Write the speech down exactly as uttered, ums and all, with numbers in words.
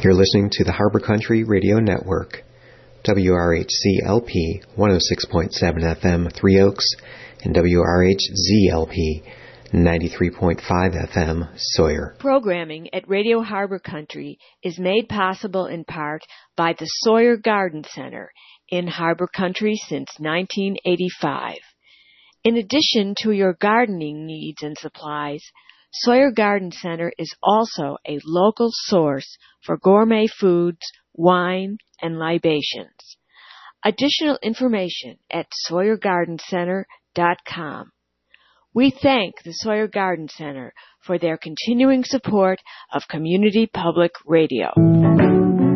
You're listening to the Harbor Country Radio Network, W R H C L P one oh six point seven F M, Three Oaks, and W R H Z L P ninety-three point five F M, Sawyer. Programming at Radio Harbor Country is made possible in part by the Sawyer Garden Center in Harbor Country since nineteen eighty-five. In addition to your gardening needs and supplies, Sawyer Garden Center is also a local source for gourmet foods, wine, and libations. Additional information at sawyer garden center dot com. We thank the Sawyer Garden Center for their continuing support of Community Public Radio.